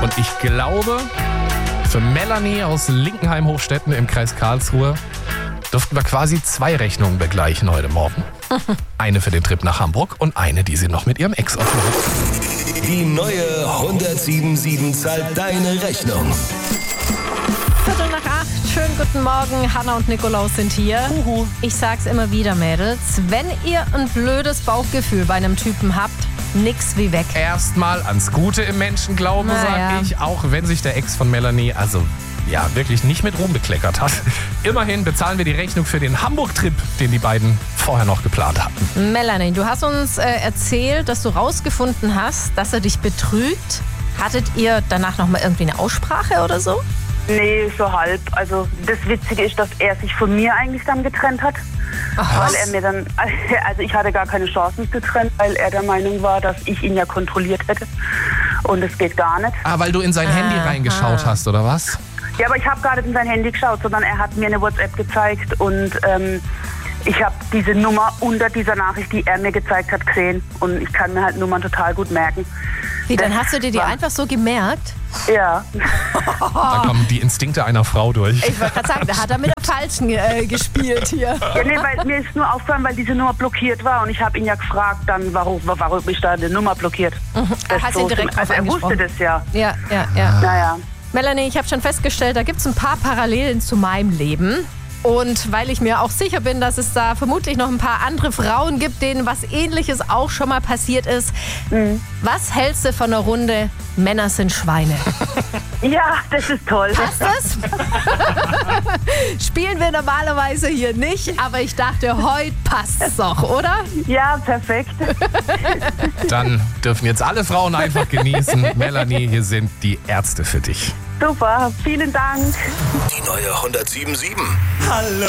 Und ich glaube, für Melanie aus Linkenheim-Hochstetten im Kreis Karlsruhe durften wir quasi 2 Rechnungen begleichen heute Morgen. Eine für den Trip nach Hamburg und eine, die sie noch mit ihrem Ex offen hat. Die neue 107.7 zahlt deine Rechnung. 7:45, schönen guten Morgen. Hanna und Nikolaus sind hier. Ich sag's immer wieder, Mädels. Wenn ihr ein blödes Bauchgefühl bei einem Typen habt, nix wie weg. Erstmal ans Gute im Menschen glauben, sag ich. Auch wenn sich der Ex von Melanie, wirklich nicht mit Ruhm bekleckert hat. Immerhin bezahlen wir die Rechnung für den Hamburg-Trip, den die beiden vorher noch geplant hatten. Melanie, du hast uns erzählt, dass du rausgefunden hast, dass er dich betrügt. Hattet ihr danach noch mal irgendwie eine Aussprache oder so? Nee, so halb. Also das Witzige ist, dass er sich von mir eigentlich dann getrennt hat. Aha. Weil er mir dann, also ich hatte gar keine Chance, mich zu trennen, weil er der Meinung war, dass ich ihn ja kontrolliert hätte. Und das geht gar nicht. Weil du in sein Handy reingeschaut hast, oder was? Ja, aber ich habe gar nicht in sein Handy geschaut, sondern er hat mir eine WhatsApp gezeigt und ich habe diese Nummer unter dieser Nachricht, die er mir gezeigt hat, gesehen. Und ich kann mir halt Nummern total gut merken. Wie, dann hast du dir die einfach so gemerkt? Ja. Da kommen die Instinkte einer Frau durch. Ich wollte gerade sagen, da hat er mit der Falschen gespielt hier. Ja, nee, weil mir ist nur aufgefallen, weil diese Nummer blockiert war. Und ich habe ihn ja gefragt, dann, warum ist da eine Nummer blockiert? Hast ihn direkt drauf er wusste angesprochen. das ja. Ja. Naja. Melanie, ich habe schon festgestellt, da gibt es ein paar Parallelen zu meinem Leben. Und weil ich mir auch sicher bin, dass es da vermutlich noch ein paar andere Frauen gibt, denen was Ähnliches auch schon mal passiert ist. Was hältst du von der Runde Männer sind Schweine? Ja, das ist toll. Passt das? Spielen wir normalerweise hier nicht, aber ich dachte, heute passt es doch, oder? Ja, perfekt. Dann dürfen jetzt alle Frauen einfach genießen. Melanie, hier sind die Ärzte für dich. Super, vielen Dank. Die neue 107.7. Hallo